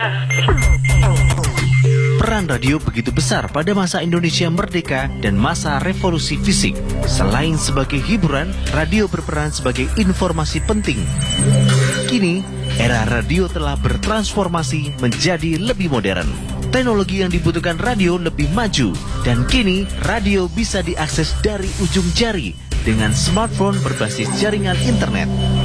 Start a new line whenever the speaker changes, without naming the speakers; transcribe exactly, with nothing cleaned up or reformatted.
Peran radio begitu besar pada masa Indonesia merdeka dan masa revolusi fisik. Selain sebagai hiburan, radio berperan sebagai informasi penting. Kini, era radio telah bertransformasi menjadi lebih modern. Teknologi yang dibutuhkan radio lebih maju, dan kini radio bisa diakses dari ujung jari dengan smartphone berbasis jaringan internet.